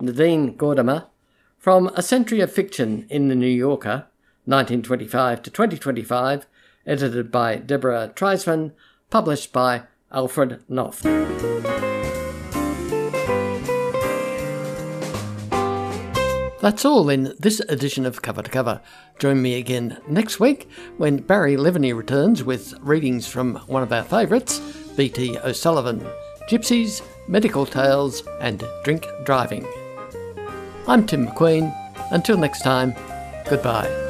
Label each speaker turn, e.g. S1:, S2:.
S1: Nadine Gordimer, from A Century of Fiction in the New Yorker, 1925 to 2025, edited by Deborah Treisman, published by Alfred Knopf. That's all in this edition of Cover to Cover. Join me again next week when Barry Leviney returns with readings from one of our favourites, B.T. O'Sullivan, Gypsies, Medical Tales and Drink Driving. I'm Tim McQueen. Until next time, goodbye.